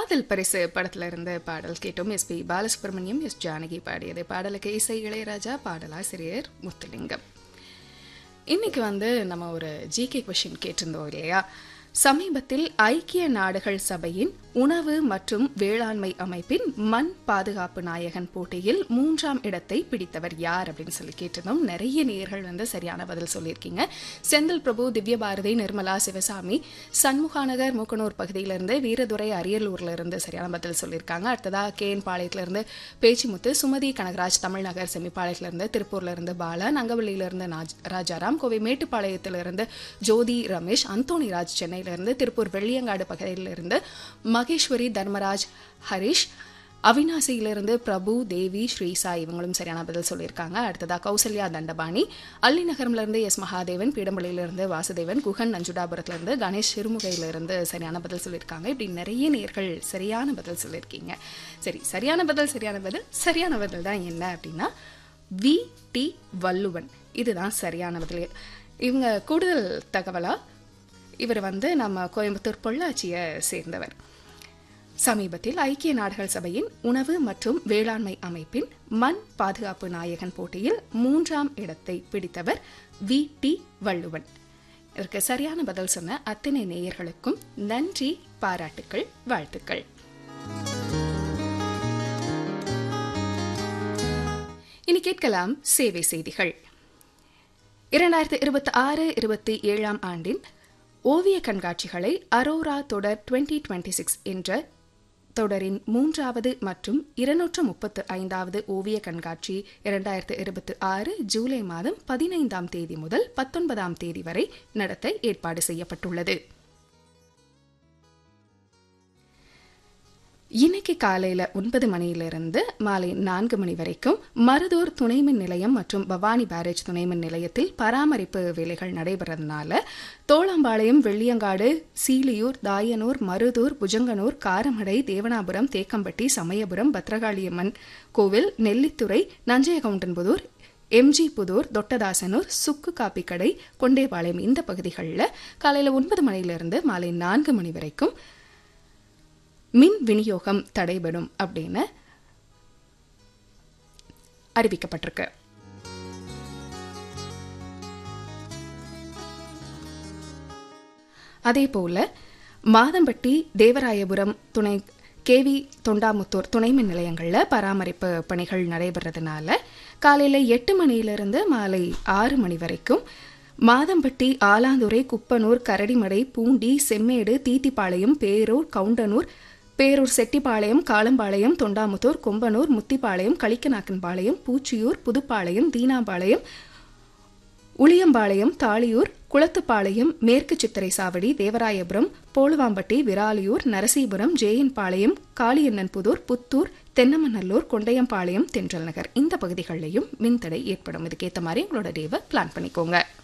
காதல் பரிசு படத்துல இருந்து பாடல் கேட்டோம். எஸ்பி பாலசுப்ரமணியம், எஸ் ஜானகி பாடியது. பாடலுக்கு இசை இளையராஜா, பாடலாசிரியர் முத்துலிங்கம். இன்னைக்கு நம்ம ஒரு ஜிகே கொஸ்டின் கேட்டிருந்தோம் இல்லையா? சமீபத்தில் ஐக்கிய நாடுகள் சபையின் உணவு மற்றும் வேளாண்மை அமைப்பின் மண் பாதுகாப்பு நாயகன் போட்டியில் 3ஆம் இடத்தை பிடித்தவர் யார் அப்படின்னு சொல்லி கேட்டிருந்தோம். நிறைய நேயர்கள் சரியான பதில் சொல்லியிருக்கீங்க. செந்தில் பிரபு, திவ்ய பாரதி, நிர்மலா, சிவசாமி, சண்முகாநகர், மூக்கனூர் பகுதியிலிருந்து, வீரதுரை, அரியலூர்ல இருந்து சரியான பதில் சொல்லியிருக்காங்க. அடுத்ததா கேஎன் பாளையத்திலிருந்து பேச்சிமுத்து, சுமதி கனகராஜ், தமிழ்நகர் செமிப்பாளையத்திலிருந்து, திருப்பூர்ல இருந்து பாலா, நங்கவள்ளியிலிருந்து ராஜாராம், கோவை மேட்டுப்பாளையத்திலிருந்து ஜோதி ரமேஷ், அந்தோணி ராஜ் சென்னையிலிருந்து, திருப்பூர் வெள்ளியங்காடு பகுதியிலிருந்து மகேஸ்வரி, தர்மராஜ், ஹரிஷ், அவினாசியிலிருந்து பிரபு, தேவி, ஸ்ரீசா இவங்களும் சரியான பதில் சொல்லியிருக்காங்க. அடுத்ததா கௌசல்யா தண்டபாணி, அள்ளிநகரம்லேருந்து எஸ் மகாதேவன், பீடம்பள்ளியிலிருந்து வாசுதேவன், குகன் நஞ்சுடாபுரத்திலிருந்து கணேஷ், சிறுமுகையிலிருந்து சரியான பதில் சொல்லியிருக்காங்க. இப்படி நிறைய நேர்கள் சரியான பதில் சொல்லியிருக்கீங்க. சரி, சரியான பதில் தான் என்ன அப்படின்னா வி டி வள்ளுவன். இதுதான் சரியான பதில். இவங்க கூடுதல் தகவலா, இவர் நம்ம கோயம்புத்தூர் பொள்ளாச்சியை சேர்ந்தவர். சமீபத்தில் ஐக்கிய நாடுகள் சபையின் உணவு மற்றும் வேளாண்மை அமைப்பின் மண் பாதுகாப்பு நாயகன் போட்டியில் 3ஆம் இடத்தை பிடித்தவர் வி டி வள்ளுவன். இதற்கு சரியான பதில் சொன்ன அத்தனை நேயர்களுக்கும் நன்றி, பாராட்டுக்கள், வாழ்த்துக்கள். இனி கேட்கலாம் சேவை செய்திகள். 2026-27 ஆண்டின் ஓவிய கண்காட்சிகளை அரோரா தொடர் 2026 என்ற தொடரின் 3வது மற்றும் 235வது ஓவிய கண்காட்சி 2026 ஜூலை மாதம் 15ஆம் தேதி முதல் 19ஆம் தேதி வரை நடத்த ஏற்பாடு செய்யப்பட்டுள்ளது. இன்னைக்கு காலையில் 9 மணியிலிருந்து மாலை 4 மணி வரைக்கும் மருதூர் துணைமின் நிலையம் மற்றும் பவானி பேரேஜ் துணைமின் நிலையத்தில் பராமரிப்பு வேலைகள் நடைபெறதுனால தோளாம்பாளையம், வெள்ளியங்காடு, சீலியூர், தாயனூர், மருதூர், புஜங்கனூர், காரமடை, தேவனாபுரம், தேக்கம்பட்டி, சமயபுரம், பத்ரகாளியம்மன் கோவில், நெல்லித்துறை, நஞ்சையகவுண்டன்புதூர், எம்ஜி புதூர், தொட்டதாசனூர், சுக்கு காப்பிக்கடை, கொண்டேபாளையம் இந்த பகுதிகளில் காலையில் 9 மணியிலிருந்து மாலை 4 மணி வரைக்கும் மின் விநியோகம் தடைபடும் அப்படின்னு அறிவிக்கப்பட்டிருக்கு. அதேபோல மாதம்பட்டி, தேவராயபுரம், துணை கேவி, தொண்டாமுத்தூர் துணைமின் நிலையங்களில் பராமரிப்பு பணிகள் நடைபெறதுனால காலையில் 8 மணியிலிருந்து மாலை 6 மணி வரைக்கும் மாதம்பட்டி, ஆலாந்துறை, குப்பனூர், கரடிமடை, பூண்டி, செம்மேடு, தீத்திப்பாளையம், பேரூர், கவுண்டனூர், பேரூர், செட்டிப்பாளையம், காலம்பாளையம், தொண்டாமுத்தூர், கொம்பனூர், முத்திப்பாளையம், களிக்கநாக்கன்பாளையம், பூச்சியூர், புதுப்பாளையம், தீனாபாளையம், உளியம்பாளையம், தாளியூர், குளத்துப்பாளையம், மேற்கு சித்திரை சாவடி, தேவராயபுரம், போலுவாம்பட்டி, விராலியூர், நரசீபுரம், ஜேஎன்பாளையம், காளியண்ணன்புதூர், புத்தூர், தென்னமநல்லூர், கொண்டையம்பாளையம், தென்றல் நகர் இந்த பகுதிகளிலையும் மின்தடை ஏற்படும். இதுக்கேற்ற மாதிரி உங்களோட டேவை பிளான் பண்ணிக்கோங்க.